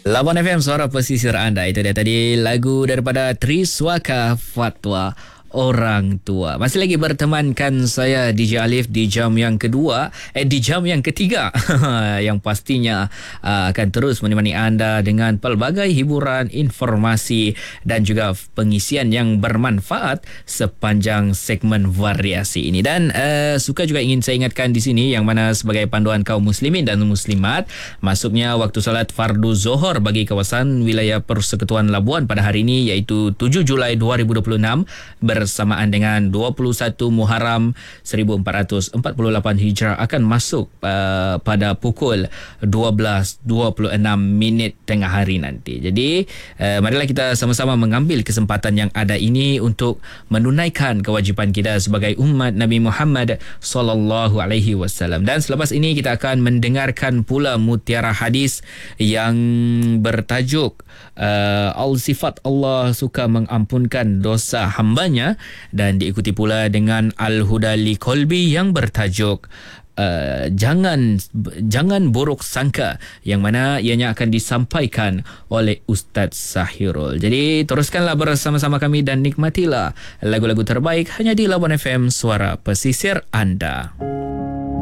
Labuan FM, suara pesisir anda. Itu dia tadi lagu daripada Triswaka, Fatwa Orang Tua. Masih lagi bertemankan saya DJ Alif di jam yang kedua, di jam yang ketiga yang pastinya akan terus menemani anda dengan pelbagai hiburan, informasi dan juga pengisian yang bermanfaat sepanjang segmen variasi ini. Dan suka juga ingin saya ingatkan di sini yang mana sebagai panduan kaum muslimin dan muslimat, masuknya waktu salat fardu Zohor bagi kawasan wilayah Persekutuan Labuan pada hari ini iaitu 7 Julai 2026 bersamaan dengan 21 Muharram 1448 Hijrah akan masuk pada pukul 12.26 tengah hari nanti. Jadi marilah kita sama-sama mengambil kesempatan yang ada ini untuk menunaikan kewajipan kita sebagai umat Nabi Muhammad sallallahu alaihi wasallam. Dan selepas ini kita akan mendengarkan pula mutiara hadis yang bertajuk al-sifat Allah suka mengampunkan dosa hambanya, dan diikuti pula dengan Al-Huda li Qalbi yang bertajuk jangan buruk sangka, yang mana ianya akan disampaikan oleh Ustaz Sahirul. Jadi teruskanlah bersama-sama kami dan nikmatilah lagu-lagu terbaik hanya di Labuan FM, suara pesisir anda.